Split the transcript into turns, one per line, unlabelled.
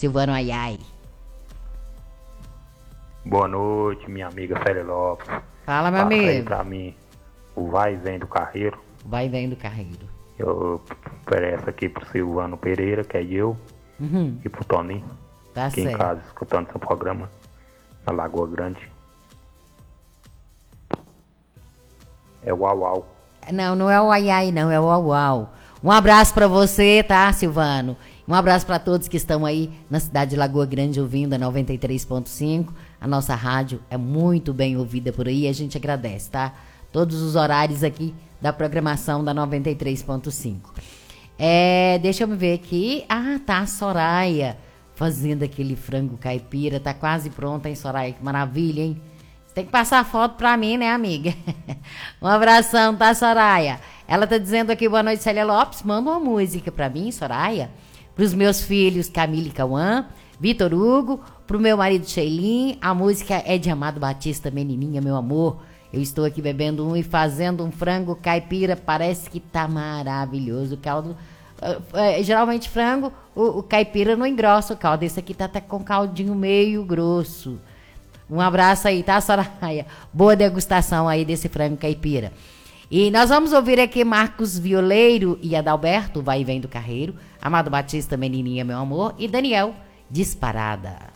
Silvano Ai Ai.
Boa noite, minha amiga Célia Lopes.
Fala, meu
Passa aí
amigo.
pra mim o vai e vem do carreiro.
Vai vem do carreiro.
Eu ofereço aqui pro Silvano Pereira, que é eu, e pro Toninho,
Tá
aqui
certo.
em casa, escutando seu programa na Lagoa Grande. É o Uau Uau.
Não, não é o Ai Ai, não, é o Uau Uau. Um abraço pra você, tá, Silvano? Um abraço pra todos que estão aí na cidade de Lagoa Grande ouvindo a 93.5. A nossa rádio é muito bem ouvida por aí, a gente agradece, tá? Todos os horários aqui da programação da 93.5. Deixa eu me ver aqui. Ah, tá a Soraya fazendo aquele frango caipira. Tá quase pronta, hein, Soraya? Que maravilha, hein? Você tem que passar a foto pra mim, né, amiga? Um abração, tá, Soraya? Ela tá dizendo aqui, boa noite, Célia Lopes. Manda uma música pra mim, Soraya. Pros meus filhos, Camila e Cauã, Vitor Hugo, pro meu marido Sheilin. A música é de Amado Batista, Menininha, meu amor. Eu estou aqui bebendo um e fazendo um frango caipira. Parece que tá maravilhoso. O caldo, geralmente frango, o caipira não engrossa o caldo. Esse aqui tá com caldinho meio grosso. Um abraço aí, tá, Soraya? Boa degustação aí desse frango caipira. E nós vamos ouvir aqui Marcos Violeiro e Adalberto, vai e vem do carreiro. Amado Batista, Menininha, meu amor. E Daniel, Disparada.